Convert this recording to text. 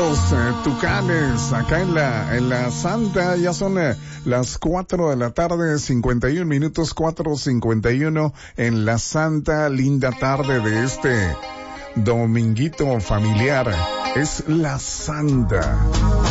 los Tucanes, acá en la Santa, ya son las 4 de la tarde, 51 minutos, 4:51 en la Santa, linda tarde de este dominguito familiar. Es la Santa.